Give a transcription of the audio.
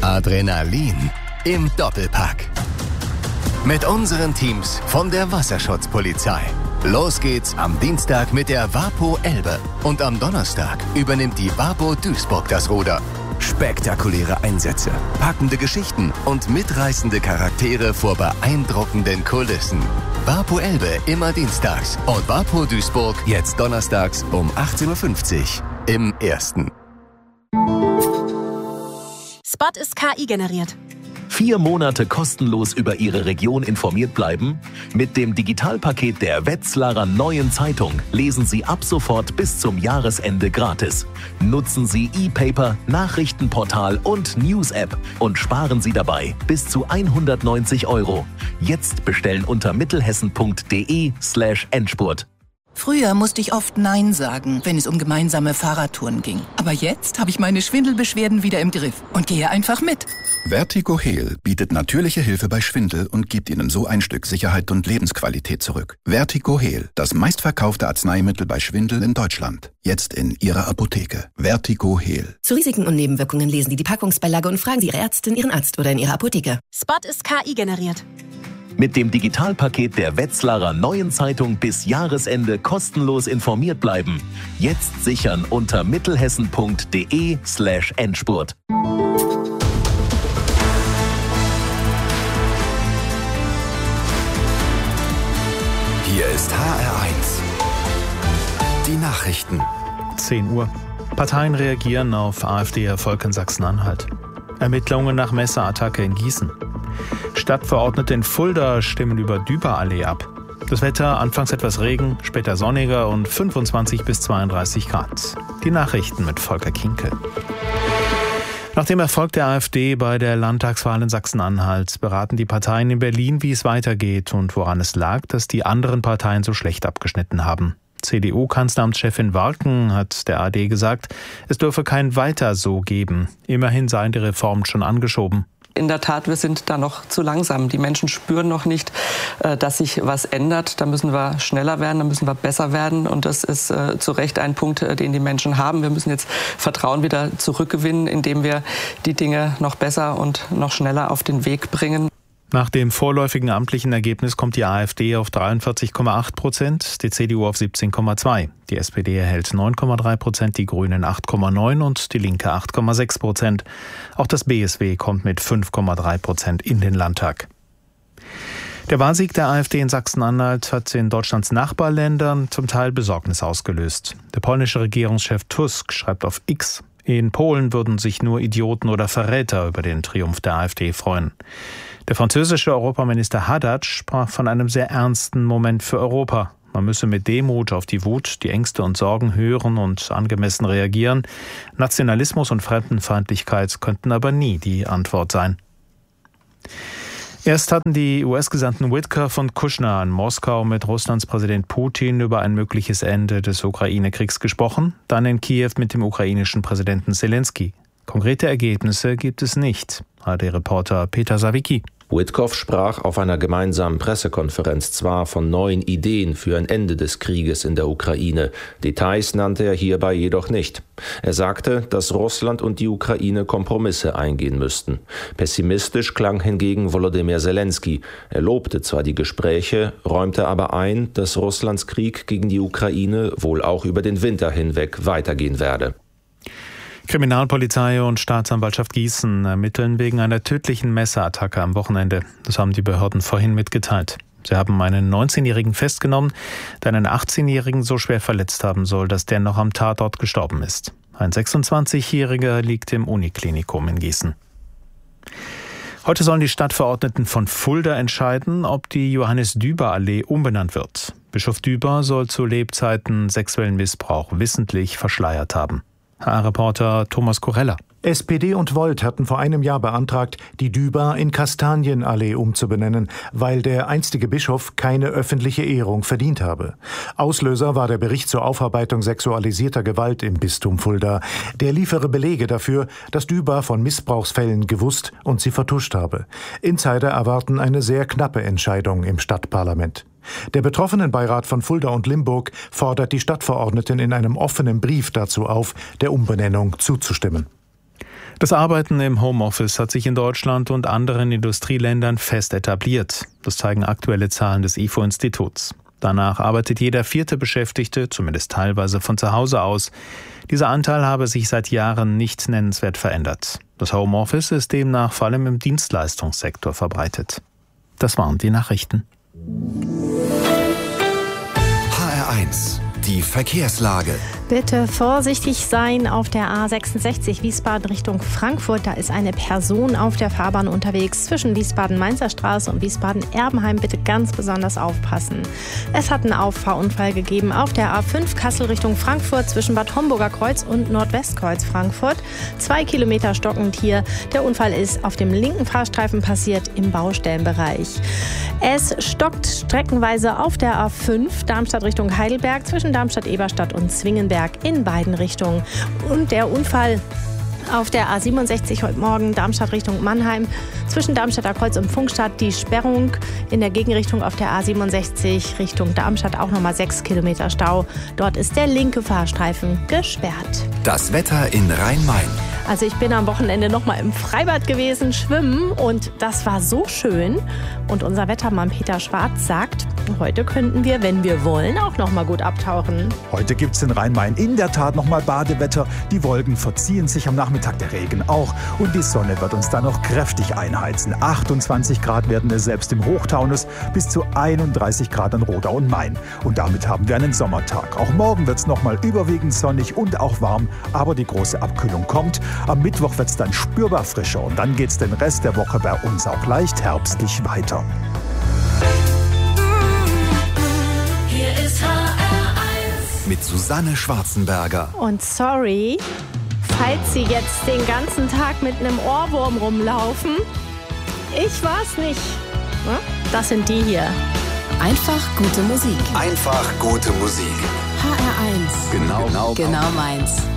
Adrenalin im Doppelpack. Mit unseren Teams von der Wasserschutzpolizei. Los geht's am Dienstag mit der WaPo Elbe. Und am Donnerstag übernimmt die WaPo Duisburg das Ruder. Spektakuläre Einsätze, packende Geschichten und mitreißende Charaktere vor beeindruckenden Kulissen. WaPo Elbe immer dienstags und WaPo Duisburg jetzt donnerstags um 18.50 Uhr im Ersten. Spot ist KI generiert. 4 Monate kostenlos über Ihre Region informiert bleiben? Mit dem Digitalpaket der Wetzlarer Neuen Zeitung lesen Sie ab sofort bis zum Jahresende gratis. Nutzen Sie E-Paper, Nachrichtenportal und News-App und sparen Sie dabei bis zu 190 €. Jetzt bestellen unter mittelhessen.de/Endspurt. Früher musste ich oft Nein sagen, wenn es um gemeinsame Fahrradtouren ging. Aber jetzt habe ich meine Schwindelbeschwerden wieder im Griff und gehe einfach mit. Vertigo Heal bietet natürliche Hilfe bei Schwindel und gibt Ihnen so ein Stück Sicherheit und Lebensqualität zurück. Vertigo Heal, das meistverkaufte Arzneimittel bei Schwindel in Deutschland. Jetzt in Ihrer Apotheke. Vertigo Heal. Zu Risiken und Nebenwirkungen lesen Sie die Packungsbeilage und fragen Sie Ihre Ärztin, Ihren Arzt oder in Ihrer Apotheke. Spot ist KI generiert. Mit dem Digitalpaket der Wetzlarer Neuen Zeitung bis Jahresende kostenlos informiert bleiben. Jetzt sichern unter mittelhessen.de/Endspurt. Hier ist HR1. Die Nachrichten. 10 Uhr. Parteien reagieren auf AfD-Erfolg in Sachsen-Anhalt. Ermittlungen nach Messerattacke in Gießen. Stadtverordnete in Fulda stimmen über Düberallee ab. Das Wetter, anfangs etwas Regen, später sonniger und 25 bis 32 Grad. Die Nachrichten mit Volker Kinkel. Nach dem Erfolg der AfD bei der Landtagswahl in Sachsen-Anhalt beraten die Parteien in Berlin, wie es weitergeht und woran es lag, dass die anderen Parteien so schlecht abgeschnitten haben. CDU-Kanzleramtschefin Walken hat der ARD gesagt, es dürfe kein Weiter so geben. Immerhin seien die Reformen schon angeschoben. In der Tat, wir sind da noch zu langsam. Die Menschen spüren noch nicht, dass sich was ändert. Da müssen wir schneller werden, da müssen wir besser werden. Und das ist zu Recht ein Punkt, den die Menschen haben. Wir müssen jetzt Vertrauen wieder zurückgewinnen, indem wir die Dinge noch besser und noch schneller auf den Weg bringen. Nach dem vorläufigen amtlichen Ergebnis kommt die AfD auf 43,8%, die CDU auf 17,2%. Die SPD erhält 9,3%, die Grünen 8,9% und die Linke 8,6%. Auch das BSW kommt mit 5,3% in den Landtag. Der Wahlsieg der AfD in Sachsen-Anhalt hat in Deutschlands Nachbarländern zum Teil Besorgnis ausgelöst. Der polnische Regierungschef Tusk schreibt auf X: In Polen würden sich nur Idioten oder Verräter über den Triumph der AfD freuen. Der französische Europaminister Haddad sprach von einem sehr ernsten Moment für Europa. Man müsse mit Demut auf die Wut, die Ängste und Sorgen hören und angemessen reagieren. Nationalismus und Fremdenfeindlichkeit könnten aber nie die Antwort sein. Erst hatten die US-Gesandten Witkoff und Kushner in Moskau mit Russlands Präsident Putin über ein mögliches Ende des Ukraine-Kriegs gesprochen, dann in Kiew mit dem ukrainischen Präsidenten Zelensky. Konkrete Ergebnisse gibt es nicht, ARD-Reporter Peter Sawicki. Witkoff sprach auf einer gemeinsamen Pressekonferenz zwar von neuen Ideen für ein Ende des Krieges in der Ukraine, Details nannte er hierbei jedoch nicht. Er sagte, dass Russland und die Ukraine Kompromisse eingehen müssten. Pessimistisch klang hingegen Volodymyr Zelensky. Er lobte zwar die Gespräche, räumte aber ein, dass Russlands Krieg gegen die Ukraine wohl auch über den Winter hinweg weitergehen werde. Kriminalpolizei und Staatsanwaltschaft Gießen ermitteln wegen einer tödlichen Messerattacke am Wochenende. Das haben die Behörden vorhin mitgeteilt. Sie haben einen 19-Jährigen festgenommen, der einen 18-Jährigen so schwer verletzt haben soll, dass der noch am Tatort gestorben ist. Ein 26-Jähriger liegt im Uniklinikum in Gießen. Heute sollen die Stadtverordneten von Fulda entscheiden, ob die Johannes-Düber-Allee umbenannt wird. Bischof Düber soll zu Lebzeiten sexuellen Missbrauch wissentlich verschleiert haben. HR-Reporter Thomas Korella. SPD und Volt hatten vor einem Jahr beantragt, die Düber in Kastanienallee umzubenennen, weil der einstige Bischof keine öffentliche Ehrung verdient habe. Auslöser war der Bericht zur Aufarbeitung sexualisierter Gewalt im Bistum Fulda. Der liefere Belege dafür, dass Düber von Missbrauchsfällen gewusst und sie vertuscht habe. Insider erwarten eine sehr knappe Entscheidung im Stadtparlament. Der Betroffenenbeirat von Fulda und Limburg fordert die Stadtverordneten in einem offenen Brief dazu auf, der Umbenennung zuzustimmen. Das Arbeiten im Homeoffice hat sich in Deutschland und anderen Industrieländern fest etabliert. Das zeigen aktuelle Zahlen des IFO-Instituts. Danach arbeitet jeder 4. Beschäftigte, zumindest teilweise, von zu Hause aus. Dieser Anteil habe sich seit Jahren nicht nennenswert verändert. Das Homeoffice ist demnach vor allem im Dienstleistungssektor verbreitet. Das waren die Nachrichten. HR1, die Verkehrslage. Bitte vorsichtig sein auf der A66 Wiesbaden Richtung Frankfurt. Da ist eine Person auf der Fahrbahn unterwegs zwischen Wiesbaden-Mainzer Straße und Wiesbaden-Erbenheim. Bitte ganz besonders aufpassen. Es hat einen Auffahrunfall gegeben auf der A5 Kassel Richtung Frankfurt zwischen Bad Homburger Kreuz und Nordwestkreuz Frankfurt. 2 Kilometer stockend hier. Der Unfall ist auf dem linken Fahrstreifen passiert im Baustellenbereich. Es stockt streckenweise auf der A5 Darmstadt Richtung Heidelberg zwischen Darmstadt-Eberstadt und Zwingenberg in beiden Richtungen. Und der Unfall auf der A67 heute Morgen Darmstadt Richtung Mannheim zwischen Darmstadter Kreuz und Pfungstadt. Die Sperrung in der Gegenrichtung auf der A67 Richtung Darmstadt auch nochmal 6 Kilometer Stau. Dort ist der linke Fahrstreifen gesperrt. Das Wetter in Rhein-Main. Also ich bin am Wochenende nochmal im Freibad gewesen, schwimmen, und das war so schön. Und unser Wettermann Peter Schwarz sagt, heute könnten wir, wenn wir wollen, auch nochmal gut abtauchen. Heute gibt es in Rhein-Main in der Tat nochmal Badewetter. Die Wolken verziehen sich am Nachmittag, der Regen auch. Und die Sonne wird uns dann noch kräftig einheizen. 28 Grad werden es selbst im Hochtaunus, bis zu 31 Grad an Rodau und Main. Und damit haben wir einen Sommertag. Auch morgen wird es nochmal überwiegend sonnig und auch warm, aber die große Abkühlung kommt. Am Mittwoch wird es dann spürbar frischer und dann geht es den Rest der Woche bei uns auch leicht herbstlich weiter. Hier ist HR1 mit Susanne Schwarzenberger. Und sorry, falls Sie jetzt den ganzen Tag mit einem Ohrwurm rumlaufen. Ich war's nicht. Das sind die hier. Einfach gute Musik. Einfach gute Musik. HR1. Genau meins.